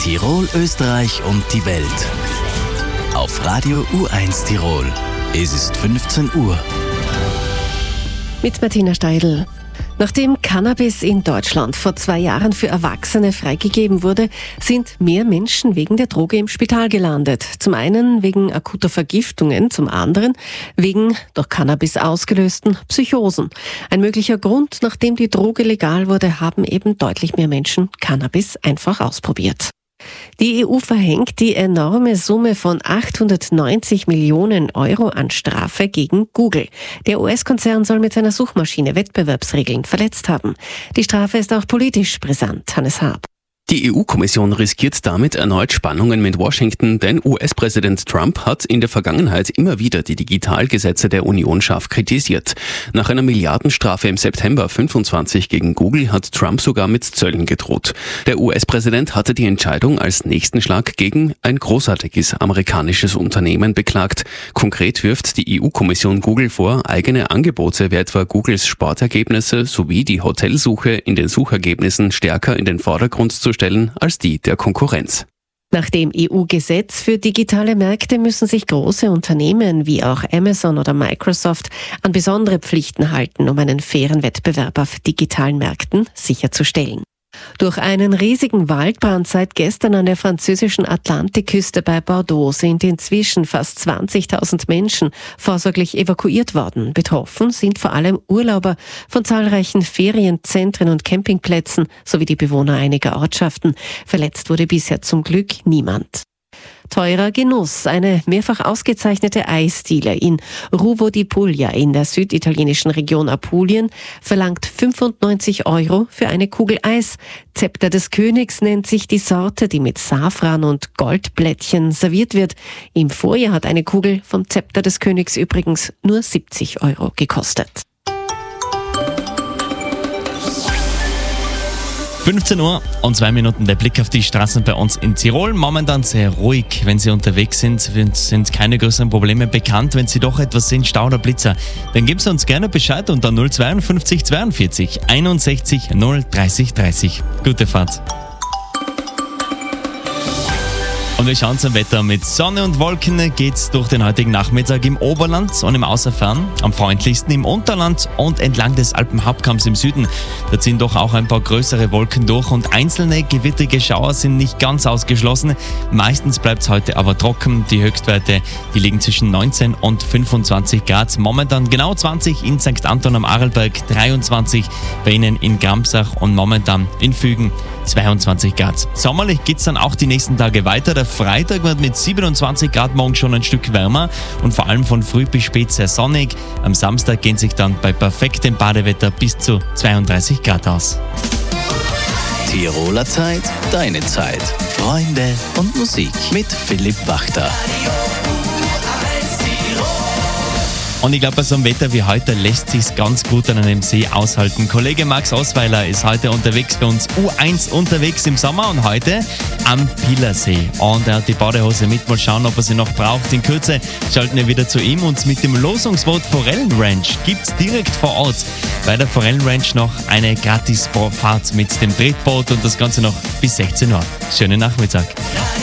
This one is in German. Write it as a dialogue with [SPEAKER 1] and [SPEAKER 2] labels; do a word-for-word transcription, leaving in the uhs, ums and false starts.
[SPEAKER 1] Tirol, Österreich und die Welt. Auf Radio U eins Tirol. Es ist fünfzehn Uhr.
[SPEAKER 2] Mit Martina Steidl. Nachdem Cannabis in Deutschland vor zwei Jahren für Erwachsene freigegeben wurde, sind mehr Menschen wegen der Droge im Spital gelandet. Zum einen wegen akuter Vergiftungen, zum anderen wegen durch Cannabis ausgelösten Psychosen. Ein möglicher Grund, nachdem die Droge legal wurde, haben eben deutlich mehr Menschen Cannabis einfach ausprobiert. Die E U verhängt die enorme Summe von achthundertneunzig Millionen Euro an Strafe gegen Google. Der U S-Konzern soll mit seiner Suchmaschine Wettbewerbsregeln verletzt haben. Die Strafe ist auch politisch brisant. Hannes Haab.
[SPEAKER 3] Die E U-Kommission riskiert damit erneut Spannungen mit Washington, denn U S-Präsident Trump hat in der Vergangenheit immer wieder die Digitalgesetze der Union scharf kritisiert. Nach einer Milliardenstrafe im September fünfundzwanzig gegen Google hat Trump sogar mit Zöllen gedroht. Der U S-Präsident hatte die Entscheidung als nächsten Schlag gegen ein großartiges amerikanisches Unternehmen beklagt. Konkret wirft die E U-Kommission Google vor, eigene Angebote wie etwa Googles Sportergebnisse sowie die Hotelsuche in den Suchergebnissen stärker in den Vordergrund zu stellen als die der Konkurrenz.
[SPEAKER 2] Nach dem E U-Gesetz für digitale Märkte müssen sich große Unternehmen wie auch Amazon oder Microsoft an besondere Pflichten halten, um einen fairen Wettbewerb auf digitalen Märkten sicherzustellen. Durch einen riesigen Waldbrand seit gestern an der französischen Atlantikküste bei Bordeaux sind inzwischen fast zwanzigtausend Menschen vorsorglich evakuiert worden. Betroffen sind vor allem Urlauber von zahlreichen Ferienzentren und Campingplätzen sowie die Bewohner einiger Ortschaften. Verletzt wurde bisher zum Glück niemand. Teurer Genuss. Eine mehrfach ausgezeichnete Eisdiele in Ruvo di Puglia in der süditalienischen Region Apulien verlangt fünfundneunzig Euro für eine Kugel Eis. Zepter des Königs nennt sich die Sorte, die mit Safran und Goldblättchen serviert wird. Im Vorjahr hat eine Kugel vom Zepter des Königs übrigens nur siebzig Euro gekostet.
[SPEAKER 4] fünfzehn Uhr und zwei Minuten der Blick auf die Straßen bei uns in Tirol. Momentan sehr ruhig, wenn Sie unterwegs sind, sind keine größeren Probleme bekannt. Wenn Sie doch etwas sehen, Stau oder Blitzer, dann geben Sie uns gerne Bescheid unter null zweiundfünfzig zweiundvierzig einundsechzig null dreißig dreißig. Gute Fahrt. Und wir schauen zum Wetter. Mit Sonne und Wolken geht's durch den heutigen Nachmittag im Oberland und im Außerfern. Am freundlichsten im Unterland und entlang des Alpenhauptkamms im Süden. Da ziehen doch auch ein paar größere Wolken durch und einzelne gewittrige Schauer sind nicht ganz ausgeschlossen. Meistens bleibt's heute aber trocken. Die Höchstwerte, die liegen zwischen neunzehn und fünfundzwanzig Grad. Momentan genau zwanzig in Sankt Anton am Arlberg, dreiundzwanzig bei Ihnen in Gramsach und momentan in Fügen zweiundzwanzig Grad. Sommerlich geht's dann auch die nächsten Tage weiter. Der Freitag wird mit siebenundzwanzig Grad morgen schon ein Stück wärmer und vor allem von früh bis spät sehr sonnig. Am Samstag gehen sich dann bei perfektem Badewetter bis zu zweiunddreißig Grad aus.
[SPEAKER 1] Tiroler Zeit, deine Zeit. Freunde und Musik mit Philipp Wachter.
[SPEAKER 4] Und ich glaube, bei so einem Wetter wie heute lässt sich's ganz gut an einem See aushalten. Kollege Max Osweiler ist heute unterwegs für uns U eins unterwegs im Sommer und heute am Pielersee. Und er hat die Badehose mit. Mal schauen, ob er sie noch braucht. In Kürze schalten wir wieder zu ihm und mit dem Losungsboot Forellenranch gibt's direkt vor Ort bei der Forellenranch noch eine Gratisfahrt mit dem Tretboot und das Ganze noch bis sechzehn Uhr. Schönen Nachmittag.